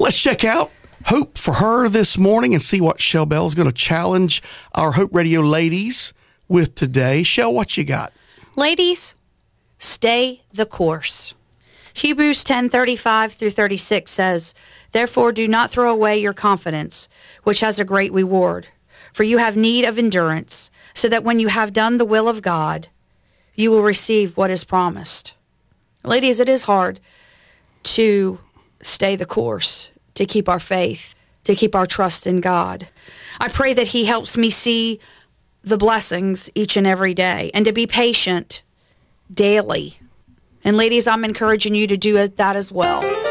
Let's check out Hope for Her this morning and see what Shell Bell is going to challenge our Hope Radio ladies with today. Shell, what you got? Ladies, stay the course. Hebrews 10:35 through 36 says, "Therefore do not throw away your confidence, which has a great reward. For you have need of endurance, so that when you have done the will of God, you will receive what is promised." Ladies, it is hard to stay the course, to keep our faith, to keep our trust in God. I pray that He helps me see the blessings each and every day and to be patient daily. And ladies, I'm encouraging you to do that as well.